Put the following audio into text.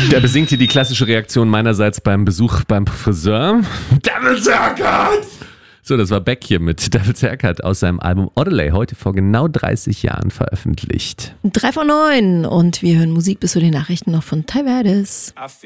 Der besingt hier die klassische Reaktion meinerseits beim Besuch beim Friseur. Devil's Haircut! So, das war Beck hier mit Devil's Haircut aus seinem Album Odelay, heute vor genau 30 Jahren veröffentlicht. 3 von 9 und wir hören Musik bis zu den Nachrichten noch von Ty Verdes.